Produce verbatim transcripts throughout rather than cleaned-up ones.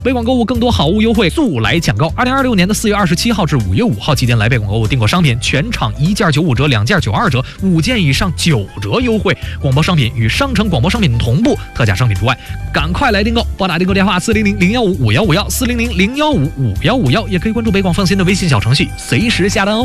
北广购物更多好物优惠，速来抢购！二零二六年的四月二十七号至五月五号期间来北广购物订购商品，全场一件九五折，两件九二折，五件以上九折优惠。广播商品与商城广播商品同步，特价商品除外。赶快来订购！拨打订购电话四零零零幺五五幺五幺四零零零幺五五幺五幺，也可以关注北广放心的微信小程序，随时下单哦。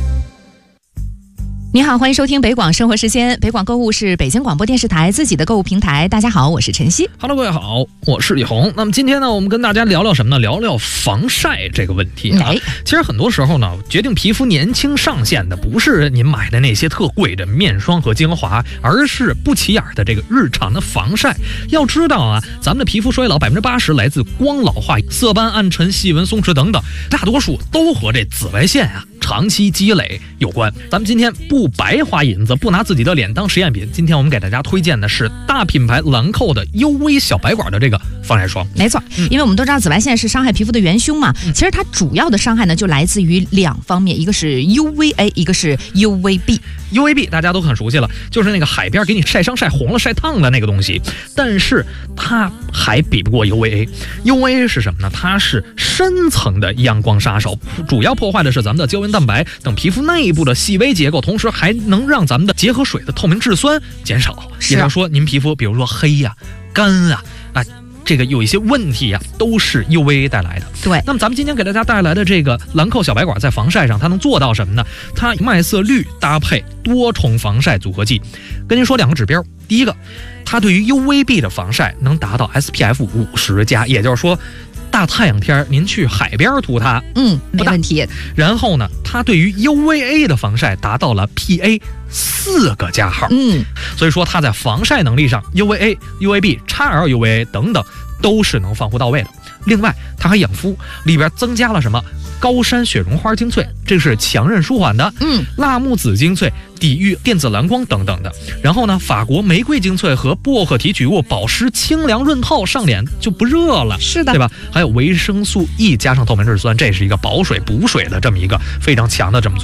你好，欢迎收听北广生活时间。北广购物是北京广播电视台自己的购物平台。大家好，我是晨曦。 Hello， 各位好，我是李红。那么今天呢，我们跟大家聊聊什么呢？聊聊防晒这个问题啊。 哎、 其实很多时候呢，决定皮肤年轻上限的不是您买的那些特贵的面霜和精华，而是不起眼的这个日常的防晒。要知道啊，咱们的皮肤衰老百分之八十来自光老化、色斑、暗沉、细纹、松弛等等，大多数都和这紫外线啊长期积累有关。咱们今天不白花银子，不拿自己的脸当实验品。今天我们给大家推荐的是大品牌兰蔻的 U V 小白管的这个防晒霜。 没错，嗯、因为我们都知道紫外线是伤害皮肤的元凶嘛。嗯、其实它主要的伤害呢，就来自于两方面，一个是 U V A， 一个是 U V B。U V B 大家都很熟悉了，就是那个海边给你晒伤、晒红了、晒烫的那个东西。但是它还比不过 U V A。U V A 是什么呢？它是深层的阳光杀手，主要破坏的是咱们的胶原蛋白等皮肤内部的细微结构，同时还能让咱们的结合水的透明质酸减少。也就是说，您皮肤比如说黑呀、啊、干啊啊。这个有一些问题呀、啊，都是 U V A 带来的。 对， 那么咱们今天给大家带来的这个兰蔻小白管，在防晒上它能做到什么呢？它麦色绿搭配多重防晒组合剂。跟您说两个指标，第一个，它对于 U V B 的防晒能达到 S P F 五十加，也就是说，大太阳天您去海边涂它， 嗯，没问题。 然后呢，它对于 U V A 的防晒达到了 P A 四个加号， 嗯， 所以说它在防晒能力上 U V A、U V B、X L U V A 等等都是能防护到位的。另外，它还养肤，里边增加了什么？高山雪绒花精粹，这是强韧舒缓的； 嗯， 辣木籽精粹，抵御电子蓝光等等的。然后呢，法国玫瑰精粹和薄荷提取物保湿清凉润透，上脸就不热了， 是的， 对吧？还有维生素 E 加上透明质酸，这是一个保水补水的这么一个非常强的这么。